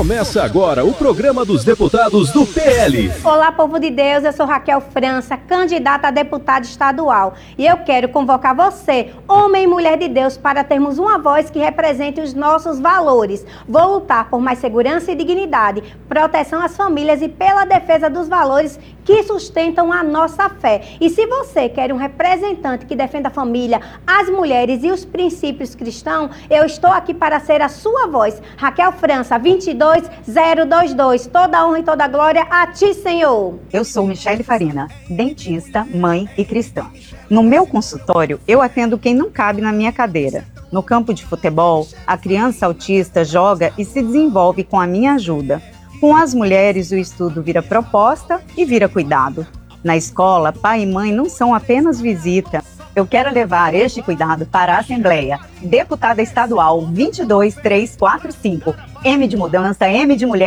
Começa agora o programa dos deputados do PL. Olá, povo de Deus, eu sou Raquel França, candidata a deputada estadual. E eu quero convocar você, homem e mulher de Deus, para termos uma voz que represente os nossos valores. Vou lutar por mais segurança e dignidade, proteção às famílias e pela defesa dos valores que sustentam a nossa fé. E se você quer um representante que defenda a família, as mulheres e os princípios cristãos, eu estou aqui para ser a sua voz. Raquel França, 22022. Toda a honra e toda a glória a ti, Senhor. Eu sou Michele Farina, dentista, mãe e cristã. No meu consultório, eu atendo quem não cabe na minha cadeira. No campo de futebol, a criança autista joga e se desenvolve com a minha ajuda. Com as mulheres, o estudo vira proposta e vira cuidado. Na escola, pai e mãe não são apenas visita. Eu quero levar este cuidado para a Assembleia. Deputada Estadual 22345. M de mudança, M de mulher.